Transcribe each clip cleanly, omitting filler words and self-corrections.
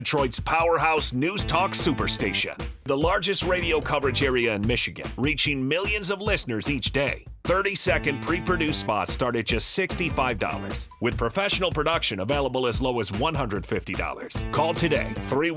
Detroit's powerhouse news talk superstation. The largest radio coverage area in Michigan, reaching millions of listeners each day. 30-second pre-produced spots start at just $65, with professional production available as low as $150. Call today,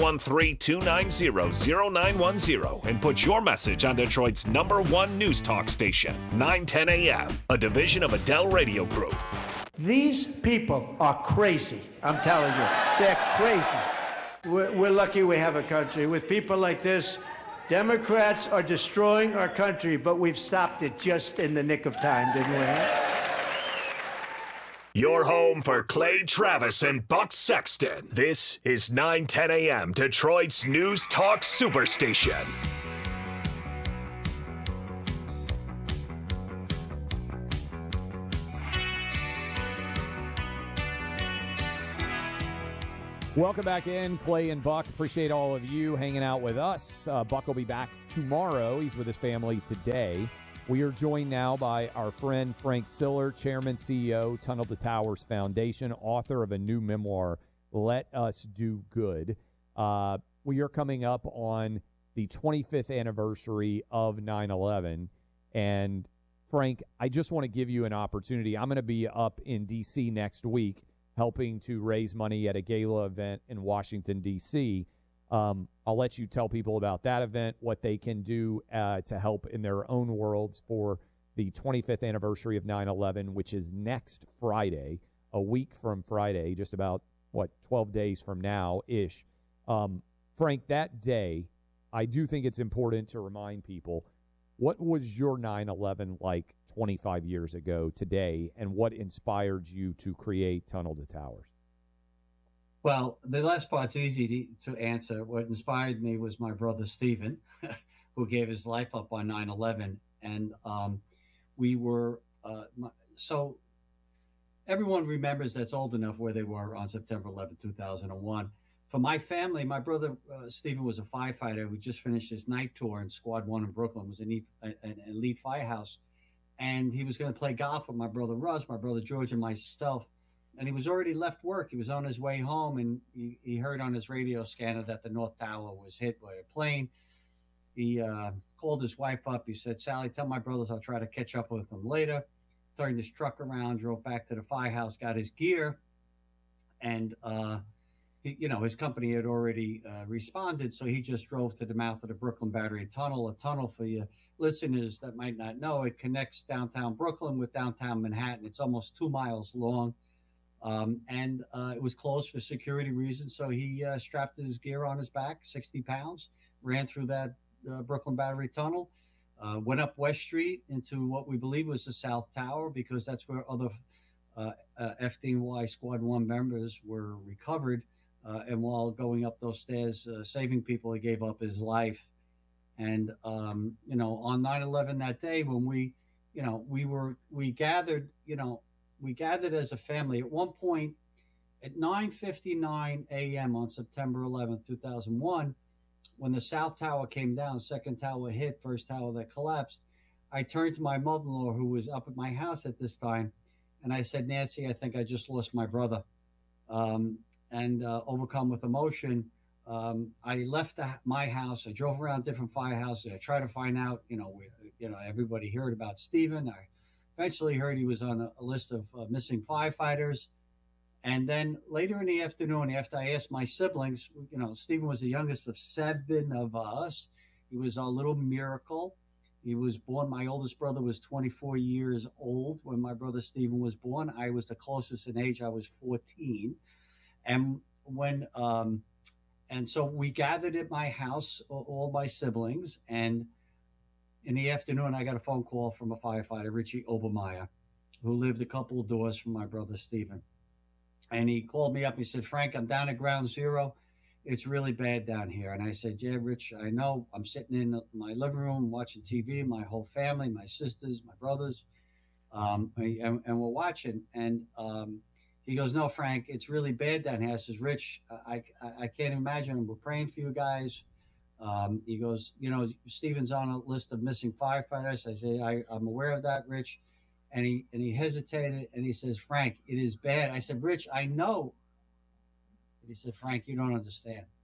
313-290-0910, and put your message on Detroit's #1 news talk station, 910 AM, a division of Adele Radio Group. These people are crazy, I'm telling you. They're crazy. We're lucky we have a country. With people like this, Democrats are destroying our country, but we've stopped it just in the nick of time, didn't we? Your home for Clay Travis and Buck Sexton. This is 910 AM, Detroit's News Talk Superstation. Welcome back in, Clay and Buck. Appreciate all of you hanging out with us. Buck will be back tomorrow. He's with his family today. We are joined now by our friend Frank Siller, Chairman, CEO, Tunnel to Towers Foundation, author of a new memoir, Let Us Do Good. We are coming up on the 25th anniversary of 9/11. And, Frank, I just want to give you an opportunity. I'm going to be up in D.C. next week, helping to raise money at a gala event in Washington, D.C. I'll let you tell people about that event, what they can do to help in their own worlds for the 25th anniversary of 9/11, which is next Friday, a week from Friday, just about, 12 days from now-ish. Frank, that day, I do think it's important to remind people, what was your 9/11 like 25 years ago today, and what inspired you to create Tunnel to Towers? Well, the last part's easy to answer. What inspired me was my brother Stephen, who gave his life up on 9/11. And we were, so everyone remembers that's old enough where they were on September 11, 2001. For my family, my brother Stephen was a firefighter who just finished his night tour in Squad 1 in Brooklyn, was an elite firehouse. And he was going to play golf with my brother Russ, my brother George, and myself. And he was already left work. He was on his way home, and he heard on his radio scanner that the North Tower was hit by a plane. He called his wife up. He said, "Sally, tell my brothers I'll try to catch up with them later." Turned his truck around, drove back to the firehouse, got his gear, and his company had already responded, so he just drove to the mouth of the Brooklyn Battery Tunnel. A tunnel, for you listeners that might not know, it connects downtown Brooklyn with downtown Manhattan. It's almost 2 miles long, and it was closed for security reasons, so he strapped his gear on his back, 60 pounds, ran through that Brooklyn Battery Tunnel, went up West Street into what we believe was the South Tower, because that's where other FDNY Squad 1 members were recovered. And while going up those stairs, saving people, he gave up his life. And, on 9/11 that day, when we gathered as a family at one point at 9:59 a.m. on September 11th, 2001, when the South Tower came down, second tower hit, first tower that collapsed. I turned to my mother-in-law, who was up at my house at this time, and I said, "Nancy, I think I just lost my brother." And overcome with emotion, I left my house. I drove around different firehouses. I tried to find out, everybody heard about Stephen. I eventually heard he was on a list of missing firefighters. And then later in the afternoon, after I asked my siblings, Stephen was the youngest of 7 of us. He was our little miracle. He was born, my oldest brother was 24 years old when my brother Stephen was born. I was the closest in age. I was 14. And so we gathered at my house, all my siblings, and in the afternoon, I got a phone call from a firefighter, Richie Obermeyer, who lived a couple of doors from my brother Stephen. And he called me up. He said, "Frank, I'm down at ground zero. It's really bad down here." And I said, "Yeah, Rich, I know. I'm sitting in my living room watching TV, my whole family, my sisters, my brothers, and we're watching." And he goes, "No, Frank, it's really bad down here." I says, "Rich, I can't imagine. We're praying for you guys." He goes, "Stephen's on a list of missing firefighters." I say, I'm aware of that, Rich. And he hesitated, and he says, "Frank, it is bad." I said, "Rich, I know He said, Frank, you don't understand.